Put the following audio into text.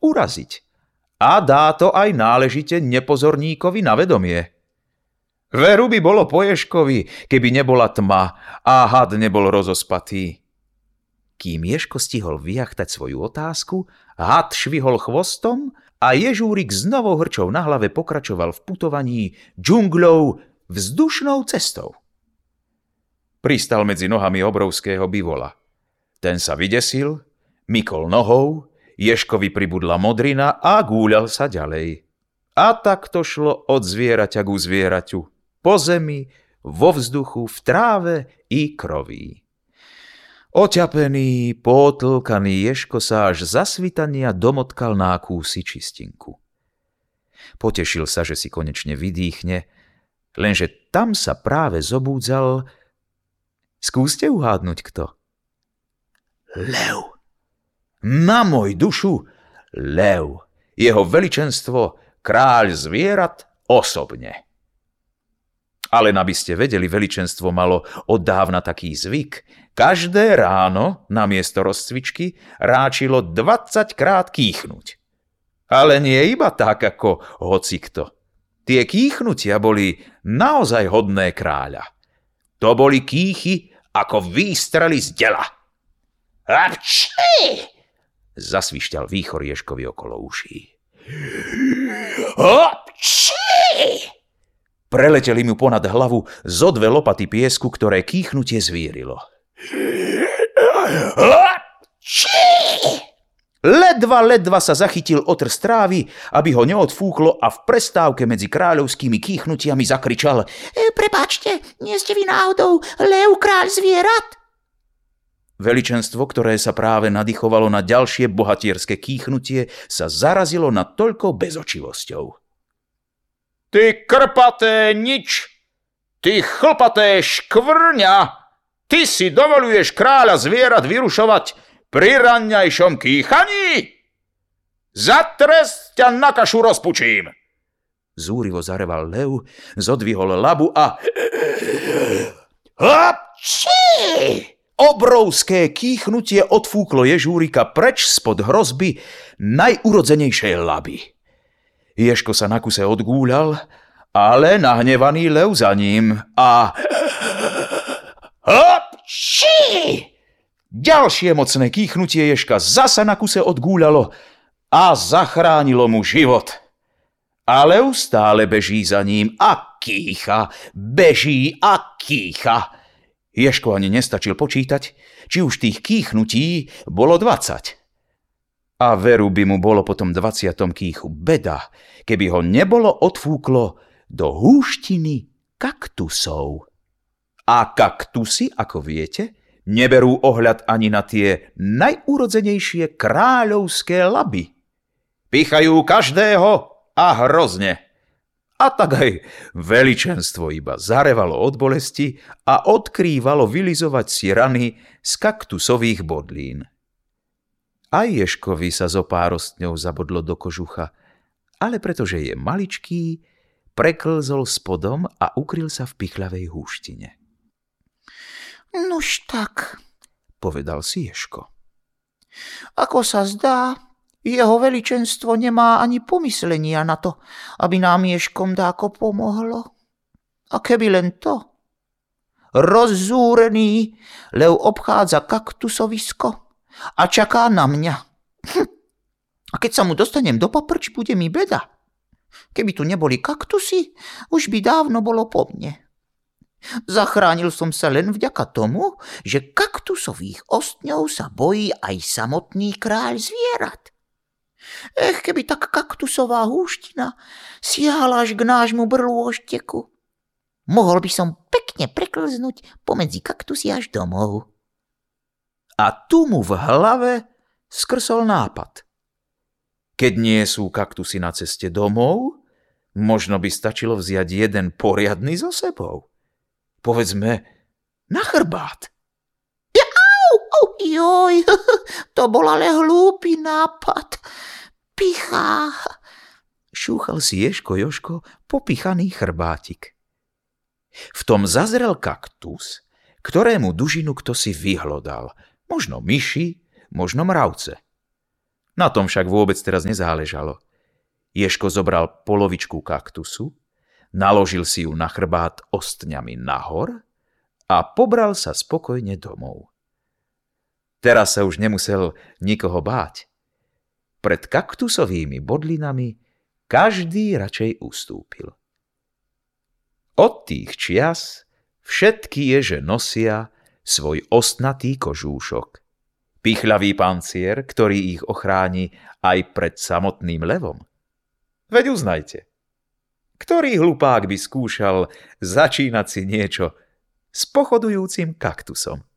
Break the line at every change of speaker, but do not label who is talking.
uraziť. A dá to aj náležite nepozorníkovi na vedomie. Veru by bolo po Ježkovi, keby nebola tma a had nebol rozospatý. Kým Ježko stihol vyjachtať svoju otázku, had švihol chvostom a Ježúrik s novou hrčou na hlave pokračoval v putovaní džungľou vzdušnou cestou. Pristal medzi nohami obrovského bivola. Ten sa vydesil, mykol nohou, Ježkovi pribudla modrina a gúľal sa ďalej. A tak to šlo od zvieraťa ku zvieraťu, po zemi, vo vzduchu, v tráve i kroví. Oťapený, potlkaný Ježko sa až za svitania domotkal na akúsi čistinku. Potešil sa, že si konečne vydýchne, lenže tam sa práve zobúdzal. Skúste uhádnuť kto? Lev. Na môj dušu, lev. Jeho veličenstvo, kráľ zvierat, osobne. Ale aby ste vedeli, veličenstvo malo oddávna taký zvyk. Každé ráno namiesto rozcvičky ráčilo 20 krát kýchnuť. Ale nie iba tak, ako hocikto. Tie kýchnutia boli naozaj hodné kráľa. To boli kýchy ako výstrely z dela. Apči! Zasvišťal výchor Ježkovi okolo uší. Apči! Preleteli mu ponad hlavu zo 2 lopaty piesku, ktoré kýchnutie zvírilo. Ledva sa zachytil otr strávy, aby ho neodfúklo a v prestávke medzi kráľovskými kýchnutiami zakričal: Prepáčte, nie ste vy náhodou lev, kráľ zvierat? Veličenstvo, ktoré sa práve nadýchovalo na ďalšie bohatierské kýchnutie, sa zarazilo nad toľkou bezočivosťou. Ty krpaté nič! Ty chlpaté škvrňa! Ty si dovoluješ kráľa zvierat vyrušovať pri raňajšom kýchaní? Za trest ťa na kašu rozpučím! Zúrivo zareval lev, zodvihol labu a... Hapči! Obrovské kýchnutie odfúklo Ježúrika preč spod hrozby najurodzenejšej laby. Ježko sa na kuse odgúľal, ale nahnevaný lev za ním a... Hapči! Ďalšie mocné kýchnutie Ježka zasa na kuse odgúľalo a zachránilo mu život. A lev stále beží za ním a kýcha, beží a kýcha. Ježko ani nestačil počítať, či už tých kýchnutí bolo 20. A veru by mu bolo potom 20. kýchu beda, keby ho nebolo odfúklo do húštiny kaktusov. A kaktusy, ako viete, neberú ohľad ani na tie najúrodzenejšie kráľovské laby. Pichajú každého a hrozne. A tak aj veličenstvo iba zarevalo od bolesti a odkrývalo vylizovať si rany z kaktusových bodlín. Aj Ježkovi sa zo pár rostňou zabodlo do kožucha, ale pretože je maličký, preklzol spodom a ukryl sa v pichľavej húštine. Nuž tak, povedal si Ježko. Ako sa zdá, jeho veličenstvo nemá ani pomyslenia na to, aby nám Ježkom dáko pomohlo. A keby len to. Rozzúrený lev obchádza kaktusovisko a čaká na mňa. A keď sa mu dostanem do paprč, bude mi beda. Keby tu neboli kaktusy, už by dávno bolo po mne. Zachránil som sa len vďaka tomu, že kaktusových ostňov sa bojí aj samotný kráľ zvierat. Keby tak kaktusová húština siahala až k nášmu brlôžteku. Mohol by som pekne preklznúť pomedzi kaktusy až domov. A tu mu v hlave skrsol nápad. Keď nie sú kaktusy na ceste domov, možno by stačilo vziať jeden poriadny so sebou. Povedzme, na chrbát. Joj, to bol ale hlúpy nápad. Pichá. Šúchal si Jožko popichaný chrbátik. V tom zazrel kaktus, ktorému dužinu kto si vyhlodal. Možno myši, možno mravce. Na tom však vôbec teraz nezáležalo. Ježko zobral polovičku kaktusu, naložil si ju na chrbát ostňami nahor a pobral sa spokojne domov. Teraz sa už nemusel nikoho báť. Pred kaktusovými bodlinami každý radšej ustúpil. Od tých čias všetky ježe nosia svoj ostnatý kožúšok, pichľavý pancier, ktorý ich ochráni aj pred samotným levom. Veď uznajte, ktorý hlupák by skúšal začínať si niečo s pochodujúcim kaktusom?